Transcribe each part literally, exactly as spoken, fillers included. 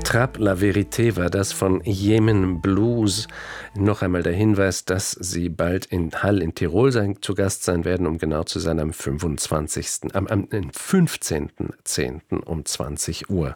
Attrape la Vérité war das von Yemen Blues. Noch einmal der Hinweis, dass sie bald in Hall in Tirol sein, zu Gast sein werden, um genau zu sein, am fünfundzwanzigsten am, am fünfzehnten zehnten um zwanzig Uhr.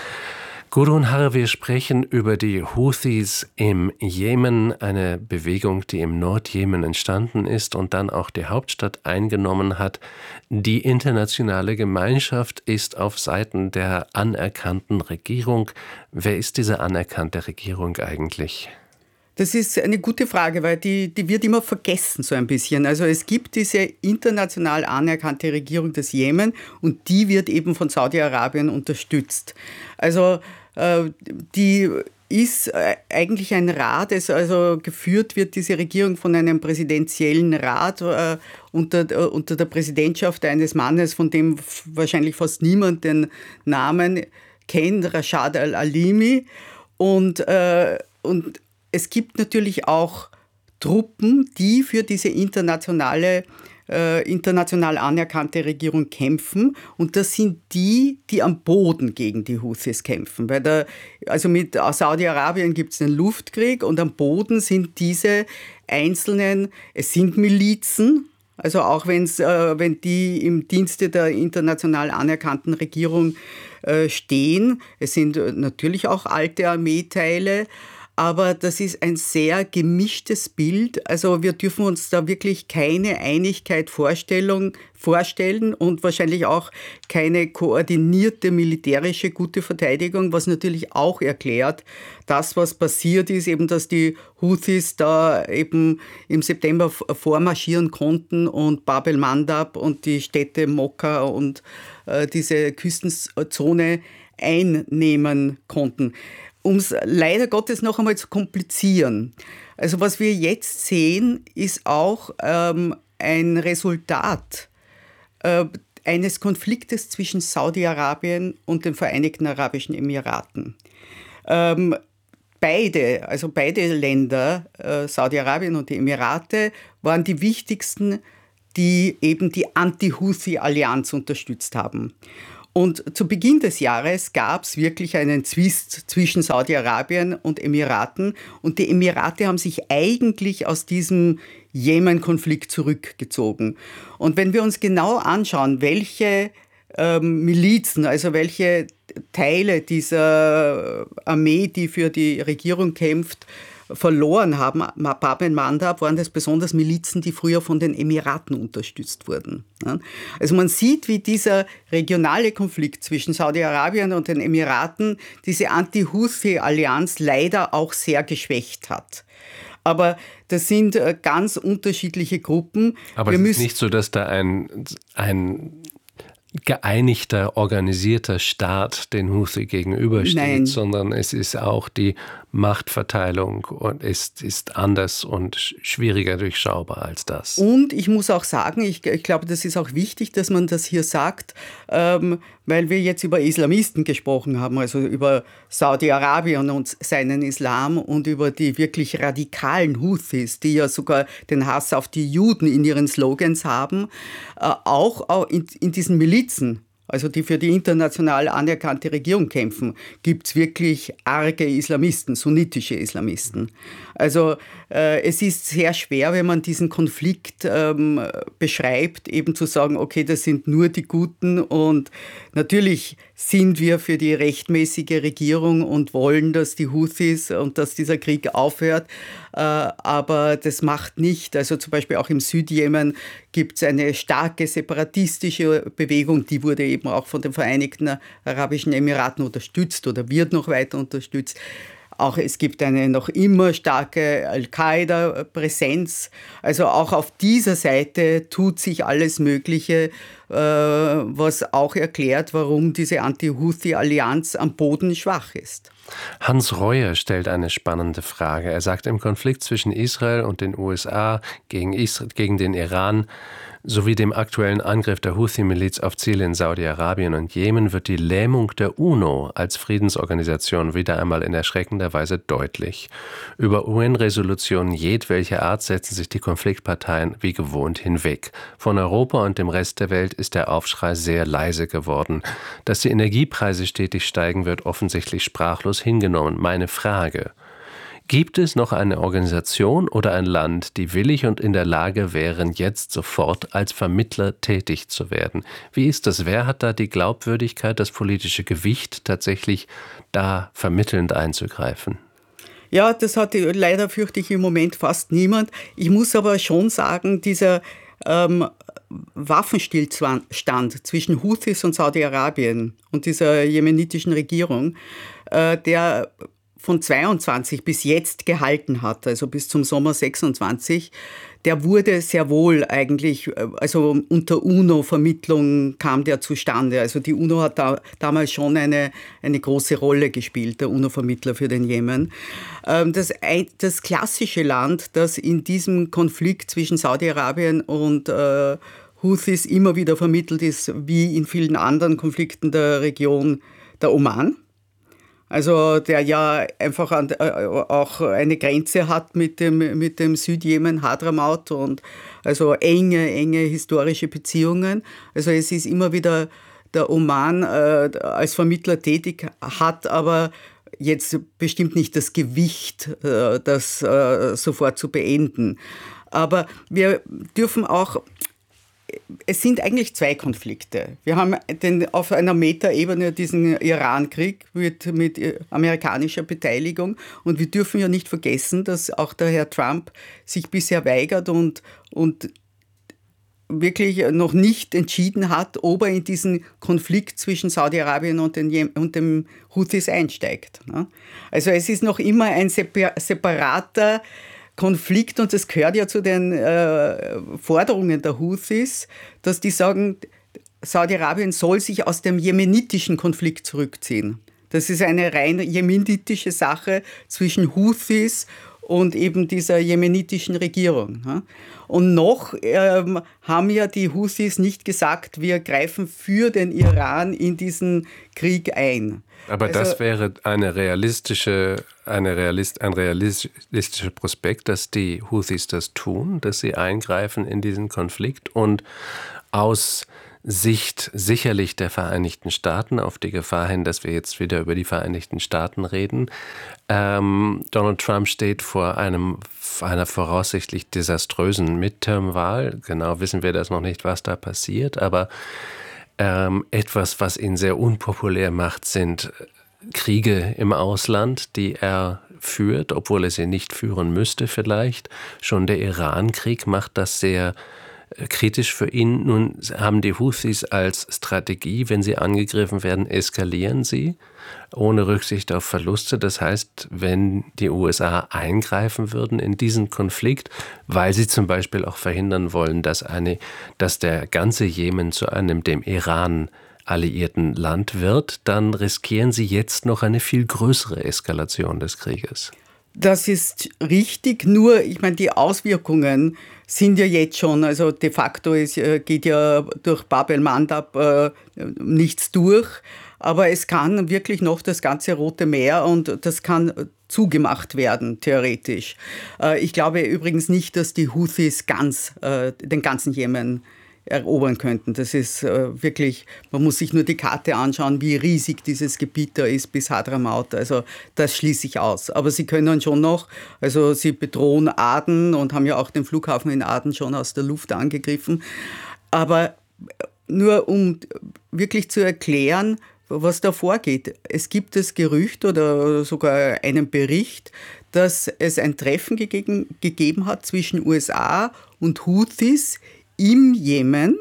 Gudrun Harre, wir sprechen über die Houthis im Jemen, eine Bewegung, die im Nordjemen entstanden ist und dann auch die Hauptstadt eingenommen hat. Die internationale Gemeinschaft ist auf Seiten der anerkannten Regierung. Wer ist diese anerkannte Regierung eigentlich? Das ist eine gute Frage, weil die, die wird immer vergessen so ein bisschen. Also es gibt diese international anerkannte Regierung des Jemen und die wird eben von Saudi-Arabien unterstützt. Also äh, die ist eigentlich ein Rat, es also geführt wird diese Regierung von einem präsidentiellen Rat äh, unter, äh, unter der Präsidentschaft eines Mannes, von dem wahrscheinlich fast niemand den Namen kennt, Rashad al-Alimi. Und, äh, und es gibt natürlich auch Truppen, die für diese internationale, äh, international anerkannte Regierung kämpfen. Und das sind die, die am Boden gegen die Houthis kämpfen. Weil der, also mit Saudi-Arabien gibt es einen Luftkrieg und am Boden sind diese einzelnen, es sind Milizen, also auch wenn's, äh, wenn die im Dienste der international anerkannten Regierung äh, stehen. Es sind natürlich auch alte Armeeteile. Aber das ist ein sehr gemischtes Bild. Also wir dürfen uns da wirklich keine Einigkeit vorstellen und wahrscheinlich auch keine koordinierte militärische gute Verteidigung, was natürlich auch erklärt, das, was passiert ist, eben, dass die Houthis da eben im September vormarschieren konnten und Bab el-Mandab und die Städte Mokka und äh, diese Küstenzone einnehmen konnten. Um es leider Gottes noch einmal zu komplizieren. Also was wir jetzt sehen, ist auch ähm, ein Resultat äh, eines Konfliktes zwischen Saudi-Arabien und den Vereinigten Arabischen Emiraten. Ähm, beide, also beide Länder, äh, Saudi-Arabien und die Emirate, waren die wichtigsten, die eben die Anti-Houthi-Allianz unterstützt haben. Und zu Beginn des Jahres gab es wirklich einen Zwist zwischen Saudi-Arabien und Emiraten. Und die Emirate haben sich eigentlich aus diesem Jemen-Konflikt zurückgezogen. Und wenn wir uns genau anschauen, welche ähm, Milizen, also welche Teile dieser Armee, die für die Regierung kämpft, verloren haben, Bab el-Mandab, waren das besonders Milizen, die früher von den Emiraten unterstützt wurden. Also man sieht, wie dieser regionale Konflikt zwischen Saudi-Arabien und den Emiraten diese Anti-Houthi-Allianz leider auch sehr geschwächt hat. Aber das sind ganz unterschiedliche Gruppen. Aber Wir es ist nicht so, dass da ein, ein geeinigter, organisierter Staat den Houthi gegenübersteht, Nein. sondern es ist auch die Machtverteilung und ist, ist anders und schwieriger durchschaubar als das. Und ich muss auch sagen, ich, ich glaube, das ist auch wichtig, dass man das hier sagt, ähm, weil wir jetzt über Islamisten gesprochen haben, also über Saudi-Arabien und seinen Islam und über die wirklich radikalen Houthis, die ja sogar den Hass auf die Juden in ihren Slogans haben, äh, auch, auch in, in diesen Milizen, also die für die international anerkannte Regierung kämpfen, gibt es wirklich arge Islamisten, sunnitische Islamisten. Also äh, es ist sehr schwer, wenn man diesen Konflikt ähm, beschreibt, eben zu sagen, okay, das sind nur die Guten und natürlich sind wir für die rechtmäßige Regierung und wollen, dass die Houthis und dass dieser Krieg aufhört, äh, aber das macht nicht. Also zum Beispiel auch im Südjemen gibt es eine starke separatistische Bewegung, die wurde eben auch von den Vereinigten Arabischen Emiraten unterstützt oder wird noch weiter unterstützt. Auch es gibt eine noch immer starke Al-Qaida-Präsenz. Also auch auf dieser Seite tut sich alles Mögliche, äh, was auch erklärt, warum diese Anti-Houthi-Allianz am Boden schwach ist. Hans Reuer stellt eine spannende Frage. Er sagt, im Konflikt zwischen Israel und den U S A gegen, Israel, gegen den Iran sowie dem aktuellen Angriff der Houthi-Miliz auf Ziele in Saudi-Arabien und Jemen wird die Lähmung der UNO als Friedensorganisation wieder einmal in erschreckender Weise deutlich. Über U N-Resolutionen jedwelcher Art setzen sich die Konfliktparteien wie gewohnt hinweg. Von Europa und dem Rest der Welt Welt ist der Aufschrei sehr leise geworden. Dass die Energiepreise stetig steigen, wird offensichtlich sprachlos hingenommen. Meine Frage: Gibt es noch eine Organisation oder ein Land, die willig und in der Lage wären, jetzt sofort als Vermittler tätig zu werden? Wie ist das? Wer hat da die Glaubwürdigkeit, das politische Gewicht, tatsächlich da vermittelnd einzugreifen? Ja, das hat leider, fürchte ich, im Moment fast niemand. Ich muss aber schon sagen, dieser ähm, Waffenstillstand zwischen Houthis und Saudi-Arabien und dieser jemenitischen Regierung, äh, der von zweiundzwanzig bis jetzt gehalten hat, also bis zum Sommer sechsundzwanzig, der wurde sehr wohl eigentlich, also unter UNO-Vermittlung kam der zustande. Also die UNO hat da, damals schon eine, eine große Rolle gespielt, der UNO-Vermittler für den Jemen. Das, das klassische Land, das in diesem Konflikt zwischen Saudi-Arabien und äh, Houthis immer wieder vermittelt ist, wie in vielen anderen Konflikten der Region, der Oman. Also der ja einfach an, äh, auch eine Grenze hat mit dem, mit dem Südjemen, Hadramaut, und also enge, enge historische Beziehungen. Also es ist immer wieder der Oman äh, als Vermittler tätig, hat aber jetzt bestimmt nicht das Gewicht, äh, das äh, sofort zu beenden. Aber wir dürfen auch... Es sind eigentlich zwei Konflikte. Wir haben den, auf einer Metaebene diesen Iran-Krieg mit, mit amerikanischer Beteiligung. Und wir dürfen ja nicht vergessen, dass auch der Herr Trump sich bisher weigert und, und wirklich noch nicht entschieden hat, ob er in diesen Konflikt zwischen Saudi-Arabien und, den, und dem Houthis einsteigt. Also es ist noch immer ein separater Konflikt, und das gehört ja zu den äh, Forderungen der Houthis, dass die sagen, Saudi-Arabien soll sich aus dem jemenitischen Konflikt zurückziehen. Das ist eine rein jemenitische Sache zwischen Houthis und eben dieser jemenitischen Regierung. Und noch ähm, haben ja die Houthis nicht gesagt, wir greifen für den Iran in diesen Krieg ein. Aber also, das wäre eine realistische, eine Realist, ein realistischer Prospekt, dass die Houthis das tun, dass sie eingreifen in diesen Konflikt und aus Sicht sicherlich der Vereinigten Staaten, auf die Gefahr hin, dass wir jetzt wieder über die Vereinigten Staaten reden. Ähm, Donald Trump steht vor einem, einer voraussichtlich desaströsen Midterm-Wahl. Genau wissen wir das noch nicht, was da passiert, aber ähm, etwas, was ihn sehr unpopulär macht, sind Kriege im Ausland, die er führt, obwohl er sie nicht führen müsste vielleicht. Schon der Iran-Krieg macht das sehr kritisch für ihn. Nun haben die Houthis als Strategie, wenn sie angegriffen werden, eskalieren sie, ohne Rücksicht auf Verluste. Das heißt, wenn die U S A eingreifen würden in diesen Konflikt, weil sie zum Beispiel auch verhindern wollen, dass, eine, dass der ganze Jemen zu einem dem Iran alliierten Land wird, dann riskieren sie jetzt noch eine viel größere Eskalation des Krieges. Das ist richtig, nur, ich meine, die Auswirkungen sind ja jetzt schon, also de facto ist, geht ja durch Bab el-Mandab äh, nichts durch, aber es kann wirklich noch das ganze Rote Meer, und das kann zugemacht werden, theoretisch. Äh, ich glaube übrigens nicht, dass die Houthis ganz, äh, den ganzen Jemen erobern könnten. Das ist äh, wirklich, man muss sich nur die Karte anschauen, wie riesig dieses Gebiet da ist bis Hadramaut. Also das schließe ich aus. Aber sie können schon noch, also sie bedrohen Aden und haben ja auch den Flughafen in Aden schon aus der Luft angegriffen. Aber nur um wirklich zu erklären, was da vorgeht. Es gibt das Gerücht oder sogar einen Bericht, dass es ein Treffen gegeben, gegeben hat zwischen U S A und Houthis im Jemen,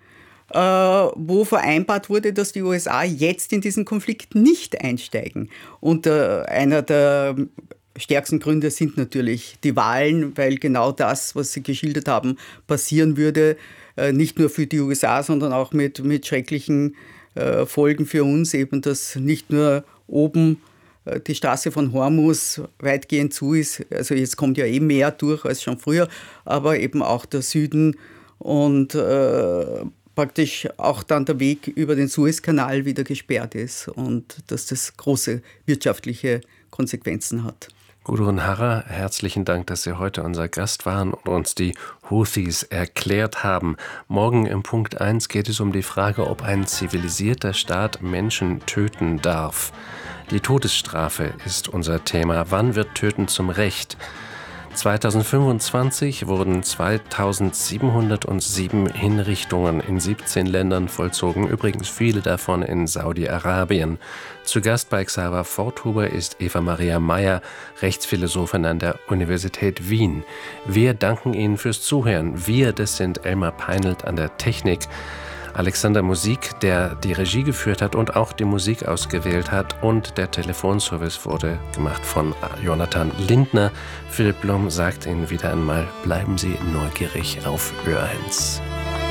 äh, wo vereinbart wurde, dass die U S A jetzt in diesen Konflikt nicht einsteigen. Und äh, einer der stärksten Gründe sind natürlich die Wahlen, weil genau das, was Sie geschildert haben, passieren würde, äh, nicht nur für die U S A, sondern auch mit, mit schrecklichen äh, Folgen für uns, eben dass nicht nur oben äh, die Straße von Hormuz weitgehend zu ist, also jetzt kommt ja eh mehr durch als schon früher, aber eben auch der Süden und äh, praktisch auch dann der Weg über den Suezkanal wieder gesperrt ist und dass das große wirtschaftliche Konsequenzen hat. Gudrun Harrer, herzlichen Dank, dass Sie heute unser Gast waren und uns die Houthis erklärt haben. Morgen im Punkt eins geht es um die Frage, ob ein zivilisierter Staat Menschen töten darf. Die Todesstrafe ist unser Thema. Wann wird Töten zum Recht? zweitausendfünfundzwanzig wurden zweitausendsiebenhundertsieben Hinrichtungen in siebzehn Ländern vollzogen, übrigens viele davon in Saudi-Arabien. Zu Gast bei Xaver Forthuber ist Eva Maria Meyer, Rechtsphilosophin an der Universität Wien. Wir danken Ihnen fürs Zuhören. Wir, das sind Elmar Peinelt an der Technik, Alexander Musik, der die Regie geführt hat und auch die Musik ausgewählt hat. Und der Telefonservice wurde gemacht von Jonathan Lindner. Philipp Blom sagt Ihnen wieder einmal, bleiben Sie neugierig auf Ö eins.